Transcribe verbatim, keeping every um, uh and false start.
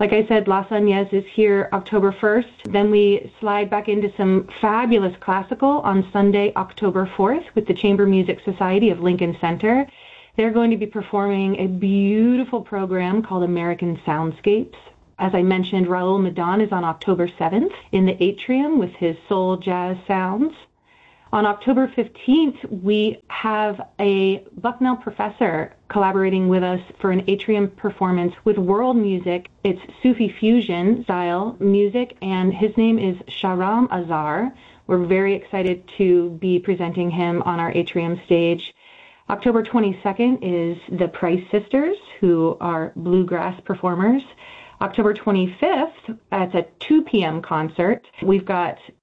Like I said, Las Añez is here October first. Then we slide back into some fabulous classical on Sunday, October fourth, with the Chamber Music Society of Lincoln Center. They're going to be performing a beautiful program called American Soundscapes. As I mentioned, Raul Madon is on October seventh in the atrium with his soul jazz sounds. On October fifteenth, we have a Bucknell professor collaborating with us for an atrium performance with world music. It's Sufi fusion style music, and his name is Shahram Azar. We're very excited to be presenting him on our atrium stage. October twenty-second is the Price Sisters, who are bluegrass performers. October twenty-fifth, it's a two p.m. concert. We've got